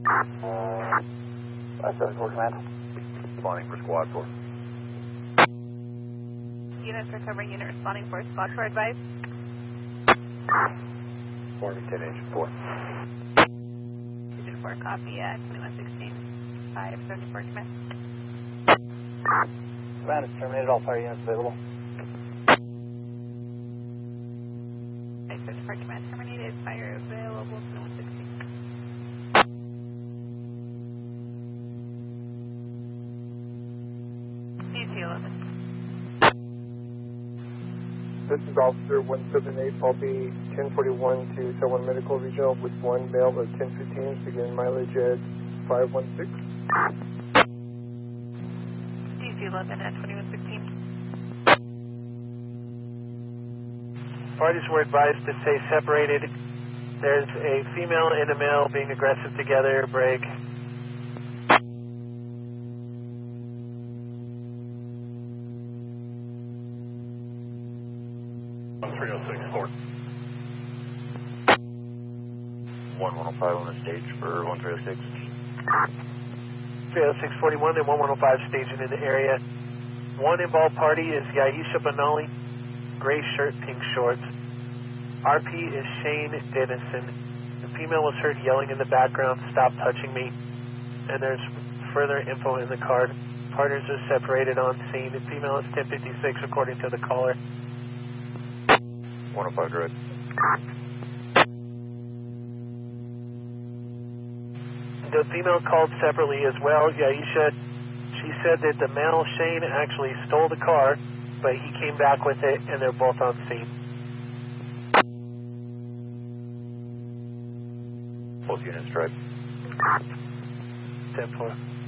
574 command. Responding for squad 4. Units recovering, unit responding for squad 4 advice. Morning 10 engine 4. Engine 4 copy at 2116. 574 command. Command is terminated, all fire units available. 574 command terminated, fire available 2116. DC-11. This is Officer 178. I'll be 1041 to Selwyn Medical Regional with one male of 1015, begin mileage at 516. DC-11 at 2116. Parties were advised to stay separated. There's a female and a male being aggressive together. Break. Fort. 1105 on the stage for 1306. 30641 and 1105 staging in the area. One involved party is Yaisha Benali, gray shirt, pink shorts. RP is Shane Dennison. The female was heard yelling in the background, "Stop touching me." And there's further info in the card. Partners are separated on scene. The female is 1056 according to the caller. 105 direct. The female called separately as well, Yaisha. She said that the male, Shane, actually stole the car, but he came back with it, and they're both on scene. Both units direct. 10-4.